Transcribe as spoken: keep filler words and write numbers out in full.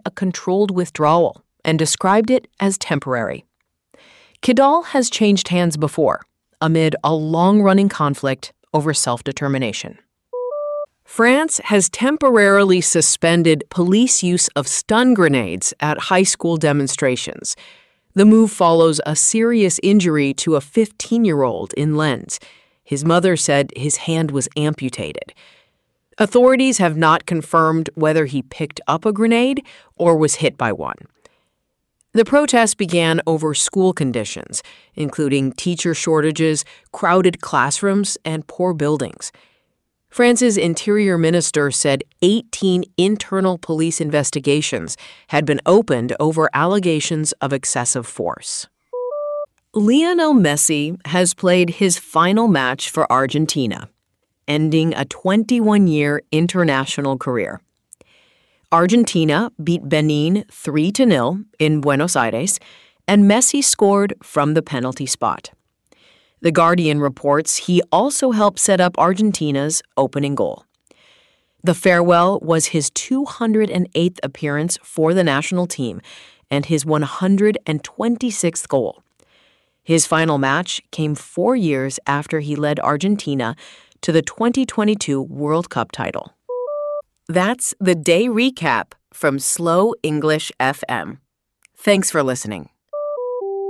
a controlled withdrawal and described it as temporary. Kidal has changed hands before, amid a long-running conflict over self-determination. France has temporarily suspended police use of stun grenades at high school demonstrations. The move follows a serious injury to a fifteen-year-old in Lens. His mother said his hand was amputated. Authorities have not confirmed whether he picked up a grenade or was hit by one. The protest began over school conditions, including teacher shortages, crowded classrooms, and poor buildings. France's interior minister said eighteen internal police investigations had been opened over allegations of excessive force. Lionel Messi has played his final match for Argentina, ending a twenty-one-year international career. Argentina beat Benin three to nil in Buenos Aires, and Messi scored from the penalty spot. The Guardian reports he also helped set up Argentina's opening goal. The farewell was his two hundred eighth appearance for the national team and his one hundred twenty-sixth goal. His final match came four years after he led Argentina to the twenty twenty-two World Cup title. That's the day recap from Slow English F M. Thanks for listening.